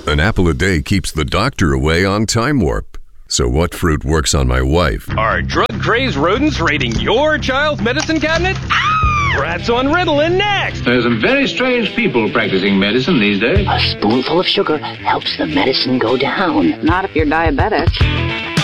An apple a day keeps the doctor away on Time Warp. So what fruit works on my wife? Are drug-crazed rodents raiding your child's medicine cabinet? Rats on Ritalin next! There's some very strange people practicing medicine these days. A spoonful of sugar helps the medicine go down. Not if you're diabetic.